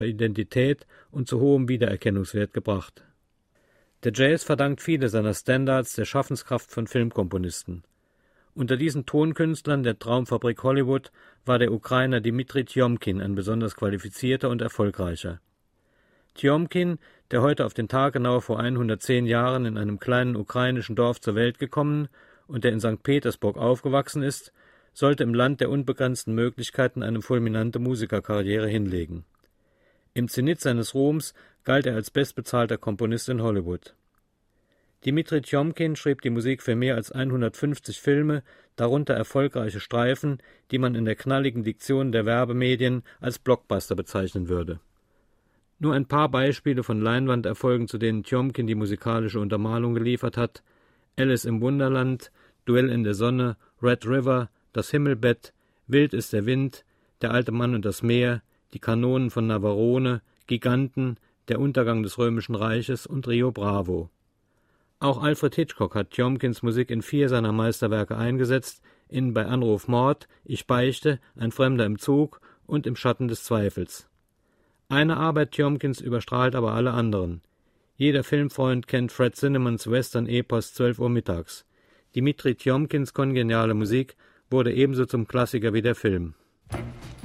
Identität und zu hohem Wiedererkennungswert gebracht. Der Jazz verdankt viele seiner Standards der Schaffenskraft von Filmkomponisten. Unter diesen Tonkünstlern der Traumfabrik Hollywood war der Ukrainer Dmitri Tjomkin ein besonders qualifizierter und erfolgreicher. Tjomkin, der heute auf den Tag genau vor 110 Jahren in einem kleinen ukrainischen Dorf zur Welt gekommen und der in St. Petersburg aufgewachsen ist, sollte im Land der unbegrenzten Möglichkeiten eine fulminante Musikerkarriere hinlegen. Im Zenit seines Ruhms galt er als bestbezahlter Komponist in Hollywood. Dmitri Tjomkin schrieb die Musik für mehr als 150 Filme, darunter erfolgreiche Streifen, die man in der knalligen Diktion der Werbemedien als Blockbuster bezeichnen würde. Nur ein paar Beispiele von Leinwanderfolgen, zu denen Tjomkin die musikalische Untermalung geliefert hat: Alice im Wunderland, Duell in der Sonne, Red River, Das Himmelbett, Wild ist der Wind, Der alte Mann und das Meer, Die Kanonen von Navarone, Giganten, Der Untergang des Römischen Reiches und Rio Bravo. Auch Alfred Hitchcock hat Tjomkins Musik in 4 seiner Meisterwerke eingesetzt, in Bei Anruf Mord, Ich beichte, Ein Fremder im Zug und Im Schatten des Zweifels. Eine Arbeit Tjomkins überstrahlt aber alle anderen. Jeder Filmfreund kennt Fred Zinnemans Western-Epos 12 Uhr mittags. Dmitri Tjomkins kongeniale Musik wurde ebenso zum Klassiker wie der Film.